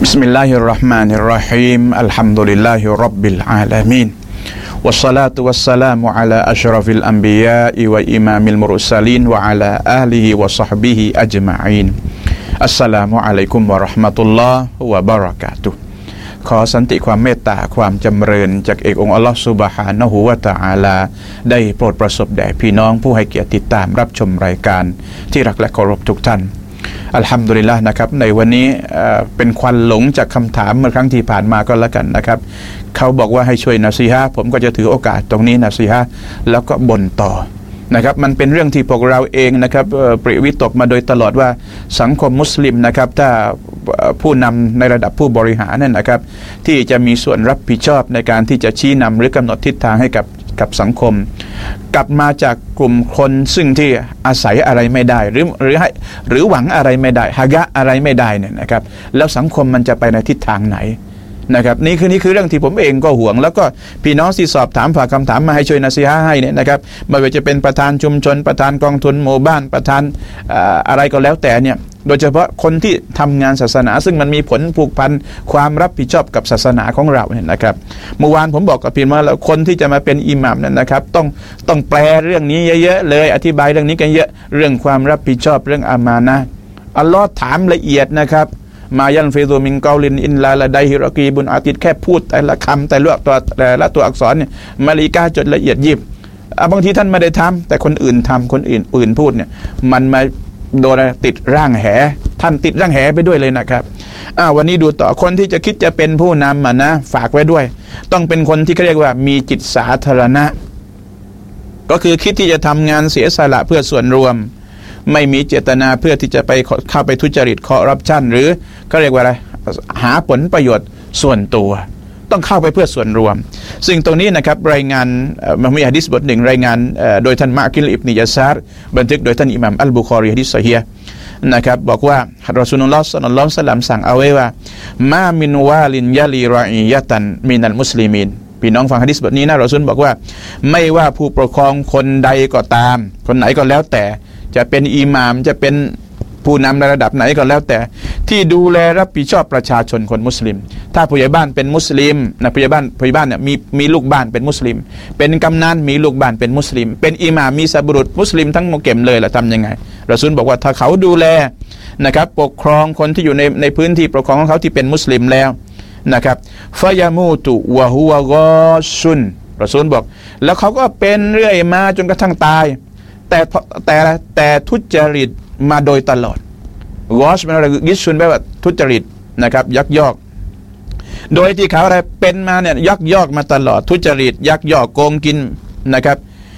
بسم الله الرحمن الرحيم الحمد لله رب العالمين والصلاة والسلام على أشرف الأنبياء وإمام المرسلين وعلى آله وصحبه أجمعين السلام عليكم ورحمة الله وبركاته ขอสันติความเมตตาความจำเริญจากเอกองค์อัลลอฮฺซุบฮานะฮูวะตะอาลาได้โปรดประสบแด่พี่น้องผู้ให้เกียรติติดตามรับชมรายการที่รักและเคารพทุกท่านอัลฮัมดุลิลละห์นะครับในวันนี้เป็นควันหลงจากคำถามเมื่อครั้งที่ผ่านมาก็แล้วกันนะครับเขาบอกว่าให้ช่วยนะซีฮะห์ผมก็จะถือโอกาสตรงนี้นะซีฮะห์แล้วก็บ่นต่อนะครับมันเป็นเรื่องที่พวกเราเองนะครับปริวิตกมาโดยตลอดว่าสังคมมุสลิมนะครับถ้าผู้นำในระดับผู้บริหารนั่นนะครับที่จะมีส่วนรับผิดชอบในการที่จะชี้นำหรือกำหนดทิศทางให้กับสังคมกลับมาจากกลุ่มคนซึ่งที่อาศัยอะไรไม่ได้หรือหวังอะไรไม่ได้ฮากะอะไรไม่ได้เนี่ยนะครับแล้วสังคมมันจะไปในทิศทางไหนนะครับนี่คือเรื่องที่ผมเองก็ห่วงแล้วก็พี่น้องที่สอบถามฝากคำถามมาให้ช่วยนะซีฮะห์ให้เนี่ยนะครับไม่ว่าจะเป็นประธานชุมชนประธานกองทุนหมู่บ้านประธานอะไรก็แล้วแต่เนี่ยโดยเฉพาะคนที่ทำงานศาสนาซึ่งมันมีผลผูกพันความรับผิดชอบกับศาสนาของเราเนี่ยนะครับเมื่อวานผมบอกกับพี่น้องแล้วคนที่จะมาเป็นอิหม่ามเนี่ยนะครับต้องแปลเรื่องนี้เยอะๆเลยอธิบายเรื่องนี้กันเยอะเรื่องความรับผิดชอบเรื่องอามานะห์อัลลอฮ์ถามละเอียดนะครับมายันฟิซุมินกอลินอินลาละไดฮิรอกีบุนอาติดแค่พูดแต่ละคำแต่ละตัวอักษรเนี่ยมาลิกาจดละเอียดยิบบางทีท่านไม่ได้ทำแต่คนอื่นทำคนอื่นพูดเนี่ยมันมาโดนติดร่างแหท่านติดร่างแหไปด้วยเลยนะครับวันนี้ดูต่อคนที่จะคิดจะเป็นผู้นำนะฝากไว้ด้วยต้องเป็นคนที่เขาเรียกว่ามีจิตสาธารณะก็คือคิดที่จะทำงานเสียสละเพื่อส่วนรวมไม่มีเจตนาเพื่อที่จะไปเข้าไปทุจริตคอร์รัปชันหรือเขาเรียกว่าอะไรหาผลประโยชน์ส่วนตัวต้องเข้าไปเพื่อส่วนรวมซึ่งตรงนี้นะครับรายงานมีหะดีษบทหนึ่งรายงานโดยท่านมะกิลอิบนุยะซาร์บันทึกโดยท่านอิหม่ามอัลบุคอรีหะดีษซอฮีฮ์นะครับบอกว่ารอซูลุลลอฮ์ศ็อลลัลลอฮุอะลัยฮิวะซัลลัมสั่งเอาไว้ว่ามามินวาลินยะลีรออียะตันมินัลมุสลิมีนพี่น้องฟังหะดีษบทนี้นะรอซูลบอกว่าไม่ว่าผู้ปกครองคนใดก็ตามคนไหนก็แล้วแต่จะเป็นอิหม่ามจะเป็นผู้นำในระดับไหนก็แล้วแต่ที่ดูแลรับผิดชอบประชาชนคนมุสลิมถ้าผู้ใหญ่บ้านเป็นมุสลิมนะผู้ใหญ่บ้านเนี่ยมีลูกบ้านเป็นมุสลิมเป็นกำนันมีลูกบ้านเป็นมุสลิมเป็นอิหม่ามมีสับรุษมุสลิมทั้งหมดเก็มเลยล่ะทำยังไงรอซูลบอกว่าถ้าเขาดูแลนะครับปกครองคนที่อยู่ในพื้นที่ปกครองของเขาที่เป็นมุสลิมแล้วนะครับฟะยามูตุวะฮุวะกอซุนรอซูลบอกแล้วเขาก็เป็นเรื่อยมาจนกระทั่งตายแต่ทุจริตมาโดยตลอดกอชเป็นอะไรยิชุนแปลว่าทุจริตนะครับยักยอกโดยที่เขาอะไรเป็นมาเนี่ยยักยอกมาตลอดทุจริตยักยอกโกงกินนะครับ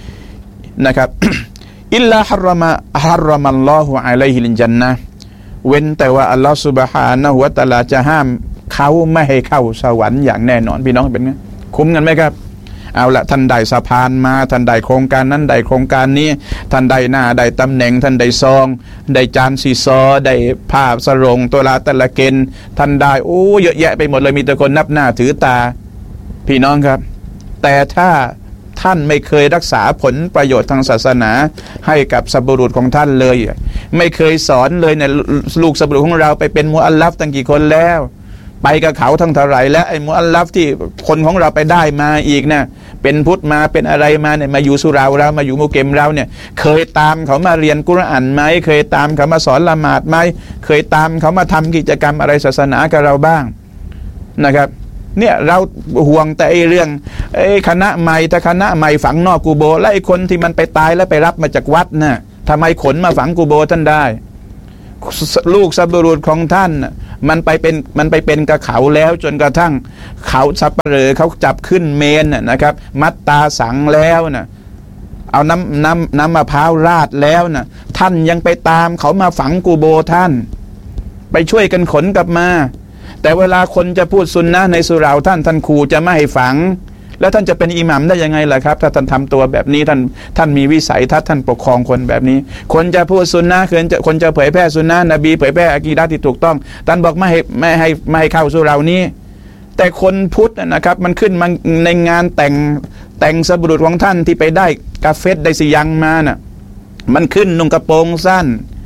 อิลลาฮารรมัลลอฮุอะลัยฮิลญันนะห์เว้นแต่ว่าอัลลอฮฺซุบฮานะฮูวะตะอาลาจะห้ามเขาไม่ให้เข้าสวรรค์อย่างแน่นอนพี่น้องเป็นไงคุ้มกันไหมครับเอาละท่านได้สะพานมาท่านได้โครงการนั้นได้โครงการนี้ท่านได้หน้าได้ตำแหน่งท่านได้ซองได้จานซีซอได้ภาพสรงตัวละแต่ละเกณฑ์ท่านได้โอ้เยอะแยะไปหมดเลยมีแต่คนนับหน้าถือตาพี่น้องครับแต่ถ้าท่านไม่เคยรักษาผลประโยชน์ทางศาสนาให้กับสับรุษของท่านเลยไม่เคยสอนเลยเนี่ยลูกสับรุษของเราไปเป็นมุอัลลัฟตั้งกี่คนแล้วไปกับเขาทั้งเท่าไหร่และไอ้มุอัลลัฟที่คนของเราไปได้มาอีกนะเป็นพุทธมาเป็นอะไรมาเนี่ยมาอยู่สุราเรามาอยู่มุเกมเราเนี่ยเคยตามเขามาเรียนกุรอานไหมเคยตามเขามาสอนละหมาดไหมเคยตามเขามาทำกิจกรรมอะไรศาสนากับเราบ้างนะครับเนี่ยเราห่วงแต่ไอ้เรื่องไอ้คณะใหม่ถ้าคณะใหม่ฝังนอกกูโบและไอ้คนที่มันไปตายแล้วไปรับมาจากวัดน่ะทำไมขนมาฝังกูโบท่านได้ลูกสับรุษของท่านมันไปเป็นกับเขาแล้วจนกระทั่งเขาสับเปลือเขาจับขึ้นเมนนะครับมัดตาสังแล้วนะเอาน้ำมะพร้าวราดแล้วนะท่านยังไปตามเขามาฝังกูโบท่านไปช่วยกันขนกลับมาแต่เวลาคนจะพูดซุนนะในสุเหร่าท่านขู่จะไม่ให้ฝังแล้วท่านจะเป็นอิหมัมได้ยังไงล่ะครับถ้าท่านทำตัวแบบนี้ท่านมีวิสัยทัศน์ท่านปกครองคนแบบนี้คนจะพูดซุนนะคนจะเผยแพร่ซุนนะนบีเผยแพร่อะกีดะห์ที่ถูกต้องท่านบอกไม่ให้เข้าสุเหร่านี้แต่คนพุทธนะครับมันขึ้นมาในงานแต่งสับรุษของท่านที่ไปได้กาเฟสได้สิยังมาน่ะมันขึ้นนุ่งกระโปรงสั้น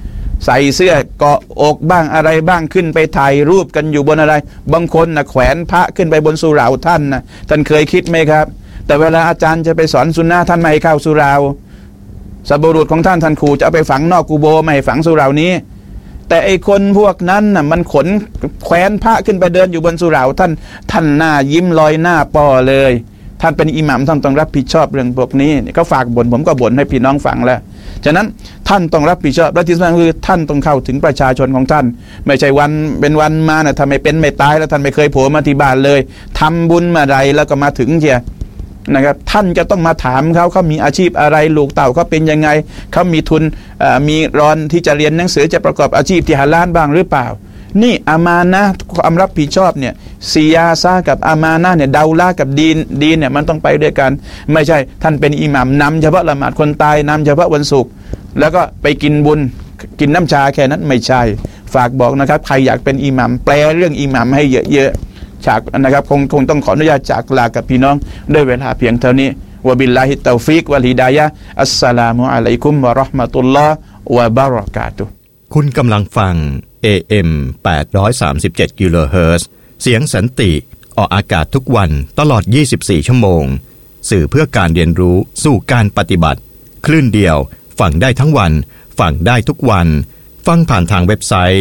ใส่เสื้อเกาะอกบ้างอะไรบ้างขึ้นไปถ่ายรูปกันอยู่บนอะไรบางคนนะแขวนพระขึ้นไปบนสุเหร่าท่านนะท่านเคยคิดไหมครับแต่เวลาอาจารย์จะไปสอนสุนนะท่านไม่ให้เข้าสุเหร่าสับรุษของท่านขู่จะเอาไปฝังนอกกุโบไม่ให้ฝังสุเหร่านี้แต่ไอคนพวกนั้นน่ะมันขนแขวนพระขึ้นไปเดินอยู่บนสุเหร่าท่านหน้ายิ้มลอยหน้าป้อเลยท่านเป็นอิหมัมท่านต้องรับผิดชอบเรื่องพวกนี้ก็ฝากบ่นผมก็บ่นให้พี่น้องฟังแล้วฉะนั้นท่านต้องรับผิดชอบและที่สำคัญคือท่านต้องเข้าถึงประชาชนของท่านไม่ใช่วันเป็นวันมานะทำไมเป็นไม่ตายแล้วท่านไม่เคยโผล่มาที่บ้านเลยทำบุญมาใดแล้วก็มาถึงเชียนะครับท่านจะต้องมาถามเขามีอาชีพอะไรลูกเต่าเขาเป็นยังไงเขามีทุนมีรอนที่จะเรียนหนังสือจะประกอบอาชีพที่ฮาลาลบ้างหรือเปล่านี่อามานะห์ความรับผิดชอบเนี่ยซียาซากับอามานะห์เนี่ยเดาละกับดีนเนี่ยมันต้องไปด้วยกันไม่ใช่ท่านเป็นอิหมัมนำเฉพาะละหมาดคนตายนำเฉพาะวันศุกร์แล้วก็ไปกินบุญกินน้ำชาแค่นั้นไม่ใช่ฝากบอกนะครับใครอยากเป็นอิหมัมแปลเรื่องอิหมัมให้เยอะๆจากนะครับคงต้องขออนุญาตจากลากับพี่น้องด้วยเวลาเพียงเท่านี้วะบิลลาฮิตตอฟิกวัลฮิดายะห์อัสสลามุอะลัยกุมวะเราะห์มะตุลลอฮ์วะบะเราะกาตุฮ์คุณกำลังฟัง AM 837 กิโลเฮิรตซ์เสียงสันติออกอากาศทุกวันตลอด24ชั่วโมงสื่อเพื่อการเรียนรู้สู่การปฏิบัติคลื่นเดียวฟังได้ทั้งวันฟังได้ทุกวันฟังผ่านทางเว็บไซต์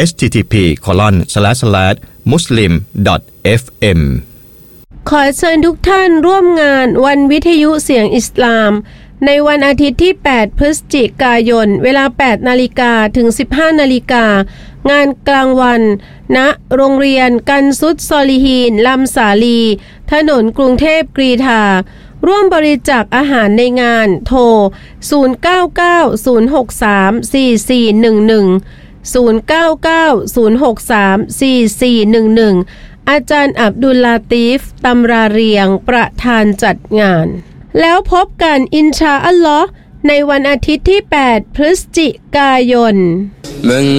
http://muslim.fm ขอเชิญทุกท่านร่วมงานวันวิทยุเสียงอิสลามในวันอาทิตย์ที่ 8 พฤศจิกายน เวลา 8 นาฬิกาถึง 15 นาฬิกางานกลางวันณโรงเรียนกันซุดซอลิฮีนลำสาลีถนนกรุงเทพกรีฑาร่วมบริจาคอาหารในงานโทร 0990634411 อาจารย์อับดุลลาตีฟตำราเรียงประธานจัดงานแล้วพบกันอินชาอัลลอฮ์ในวันอาทิตย์ที่ 8 พฤศจิกายน